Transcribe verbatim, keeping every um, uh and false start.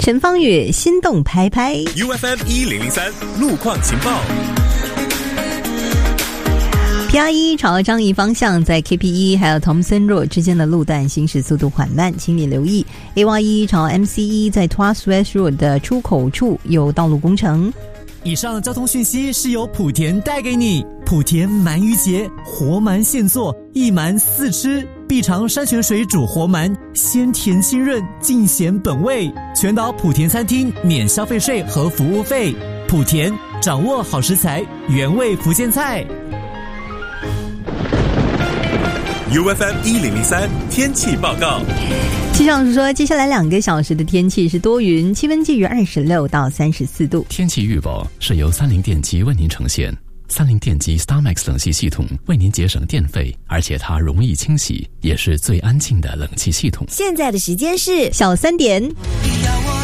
陈芳宇心动拍拍 U F M 一零零三路况情报。 P R 一朝樟宜方向，在 K P 一 还有 Thomson Road 之间的路段行驶速度缓慢，请你留意。A Y 一朝 M C 一 在 Tuas West Road 的出口处有道路工程。 以上交通讯息是由莆田带给你。莆田鳗鱼节，活鳗现做，一鳗四吃，必尝山泉水煮活鳗，鲜甜清润，尽显本味。全岛莆田餐厅免消费税和服务费。莆田掌握好食材，原味福建菜。 U F M 一零零三天气报告。 气象署说，接下来两个小时的天气是多云，气温介于二十六到三十四度。 天气预报是由三菱电机为您呈现。三菱电机 StarMax 冷气系统为您节省电费，而且它容易清洗，也是最安静的冷气系统。 现在的时间是小三点。